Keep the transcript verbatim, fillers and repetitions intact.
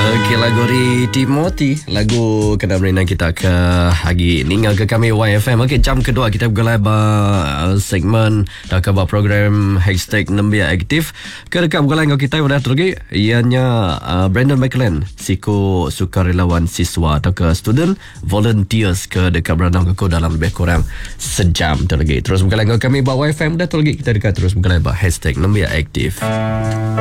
Okey, lagu dari Timothy, lagu kena berenang kita ke hari ni ke kami Y F M. Okey, jam kedua kita bergelai uh, segmen dah khabar program hashtag Nembia Aktif. Ke dekat bergelai dengan kita dah terlagi ianya uh, Brandon McLean, siku sukarelawan siswa atau ke student volunteers ke dekat berenang ke dalam lebih kurang sejam terlagi. Terus bergelai dengan kami Y F M dah terlagi kita dekat terus bergelai hashtag Nembia Aktif.